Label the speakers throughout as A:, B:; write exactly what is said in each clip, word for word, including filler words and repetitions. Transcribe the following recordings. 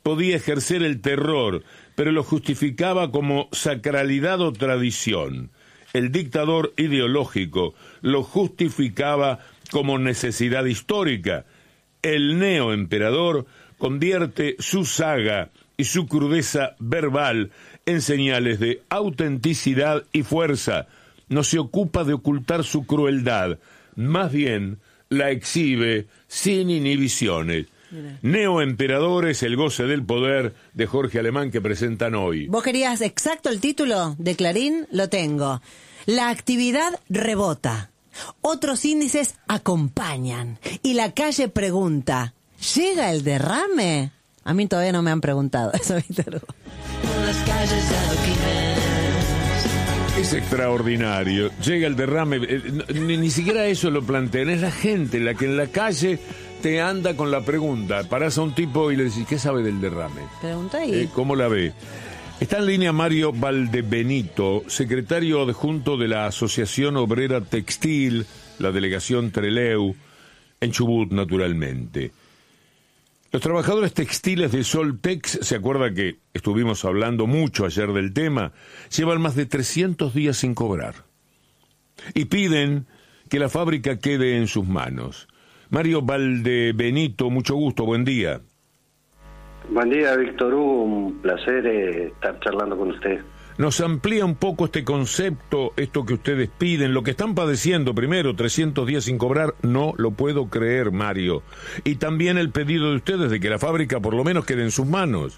A: podía ejercer el terror, pero lo justificaba como sacralidad o tradición. El dictador ideológico lo justificaba como necesidad histórica. El neoemperador convierte su saga y su crudeza verbal en señales de autenticidad y fuerza. No se ocupa de ocultar su crueldad, más bien la exhibe sin inhibiciones. Mira. Neoemperadores, el goce del poder, de Jorge Alemán, que presentan hoy.
B: ¿Vos querías exacto el título de Clarín? Lo tengo. La actividad rebota. Otros índices acompañan. Y la calle pregunta, ¿llega el derrame? A mí todavía no me han preguntado eso, Víctor Hugo.
A: Es extraordinario. Llega el derrame. Eh, ni, ni siquiera eso lo plantean. Es la gente la que en la calle te anda con la pregunta. Parás a un tipo y le decís, ¿qué sabe del derrame?
B: Pregunta ahí.
A: Eh, ¿Cómo la ve? Está en línea Mario Valdebenito, secretario adjunto de la Asociación Obrera Textil, la delegación Trelew, en Chubut, naturalmente. Los trabajadores textiles de Soltex, se acuerda que estuvimos hablando mucho ayer del tema, llevan más de trescientos días sin cobrar. Y piden que la fábrica quede en sus manos. Mario Valdebenito, mucho gusto, buen día.
C: Buen día, Víctor Hugo, un placer eh, estar charlando con usted.
A: Nos amplía un poco este concepto, esto que ustedes piden, lo que están padeciendo primero, trescientos días sin cobrar, no lo puedo creer, Mario. Y también el pedido de ustedes de que la fábrica por lo menos quede en sus manos.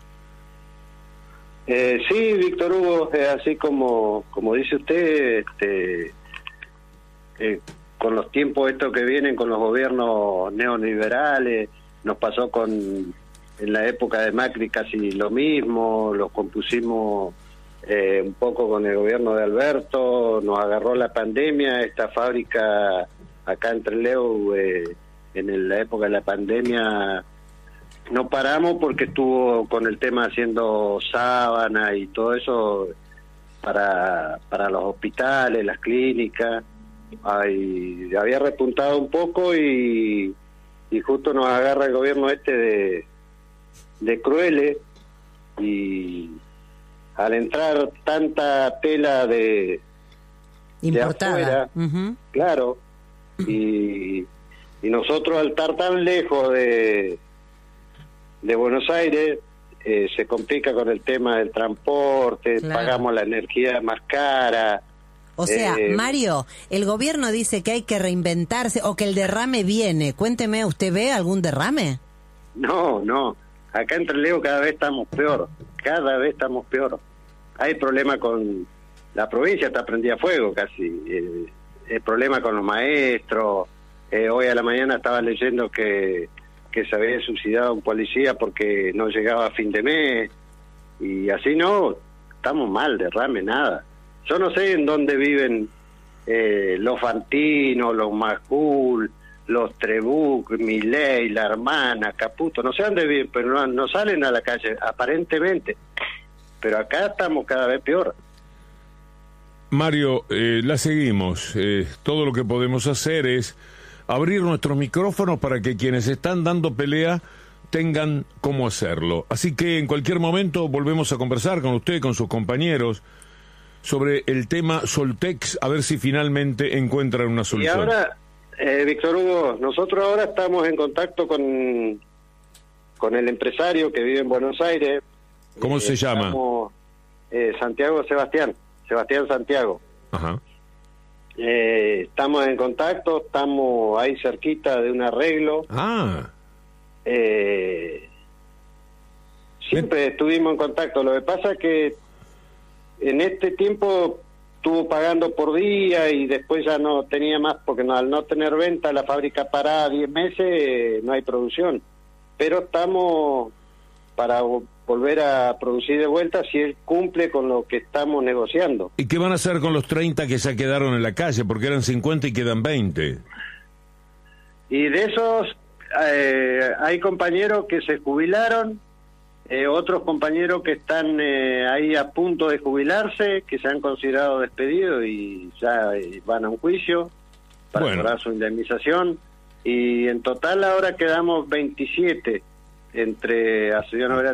C: Eh, sí, Víctor Hugo, eh, así como como dice usted, este, eh, con los tiempos estos que vienen, con los gobiernos neoliberales, nos pasó con en la época de Macri casi lo mismo, lo compusimos eh, un poco con el gobierno de Alberto, nos agarró la pandemia, esta fábrica acá en Trelew, eh, en la época de la pandemia no paramos porque estuvo con el tema haciendo sábana y todo eso para para los hospitales, las clínicas, ay, había repuntado un poco y, y justo nos agarra el gobierno este de de crueles y al entrar tanta tela de
B: importada,
C: de afuera,
B: uh-huh.
C: claro, y, y nosotros al estar tan lejos de de Buenos Aires eh, se complica con el tema del transporte, claro. Pagamos la energía más cara.
B: O sea, eh, Mario, el gobierno dice que hay que reinventarse o que el derrame viene. Cuénteme, ¿usted ve algún derrame?
C: No, no. Acá en Trelew cada vez estamos peor, cada vez estamos peor. Hay problema con la provincia, está prendida a fuego casi. El, el problema con los maestros. Eh, hoy a la mañana estaba leyendo que, que se había suicidado un policía porque no llegaba a fin de mes. Y así no, estamos mal, derrame, nada. Yo no sé en dónde viven eh, los Fantino, los Majul, los Trebuch, Milei, la hermana, Caputo, no sé dónde viven, pero no, no salen a la calle, aparentemente. Pero acá estamos cada vez peor.
A: Mario, eh, la seguimos. Eh, todo lo que podemos hacer es abrir nuestros micrófonos para que quienes están dando pelea tengan cómo hacerlo. Así que en cualquier momento volvemos a conversar con usted, con sus compañeros, sobre el tema Soltex, a ver si finalmente encuentran una solución.
C: Y ahora, eh, Víctor Hugo, nosotros ahora estamos en contacto con, con el empresario que vive en Buenos Aires.
A: ¿Cómo eh, se llama?
C: Estamos, eh, Santiago Sebastián, Sebastián Santiago.
A: Ajá.
C: Eh, estamos en contacto, estamos ahí cerquita de un arreglo.
A: Ah.
C: Eh, siempre ¿Me... estuvimos en contacto. Lo que pasa es que en este tiempo estuvo pagando por día y después ya no tenía más, porque no, al no tener venta, la fábrica parada diez meses, eh, no hay producción. Pero estamos para volver a producir de vuelta si él cumple con lo que estamos negociando.
A: ¿Y qué van a hacer con los treinta que ya quedaron en la calle? Porque eran cincuenta y quedan veinte.
C: Y de esos eh, hay compañeros que se jubilaron, eh, otros compañeros que están eh, ahí a punto de jubilarse, que se han considerado despedidos y ya eh, van a un juicio para
A: bueno.
C: cobrar su indemnización. Y en total ahora quedamos veintisiete entre Asociación Obrera